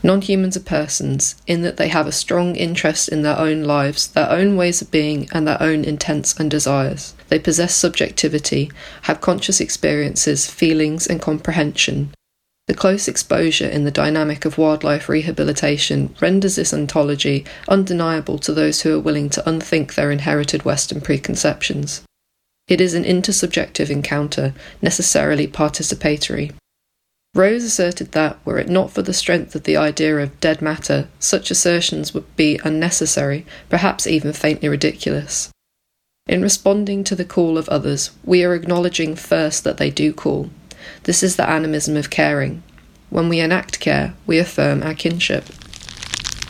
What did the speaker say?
Non-humans are persons, in that they have a strong interest in their own lives, their own ways of being, and their own intents and desires. They possess subjectivity, have conscious experiences, feelings, and comprehension. The close exposure in the dynamic of wildlife rehabilitation renders this ontology undeniable to those who are willing to unthink their inherited Western preconceptions. It is an intersubjective encounter, necessarily participatory. Rose asserted that, were it not for the strength of the idea of dead matter, such assertions would be unnecessary, perhaps even faintly ridiculous. In responding to the call of others, we are acknowledging first that they do call. This is the animism of caring. When we enact care, we affirm our kinship.